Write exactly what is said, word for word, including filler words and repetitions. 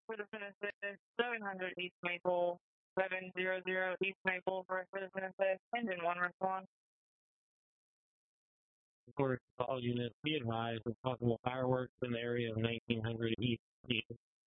Citizen Assist, seven hundred East Maple, seven hundred East Maple for Citizen Assist, engine one response. Of course, all units be advised of possible fireworks in the area of nineteen hundred East.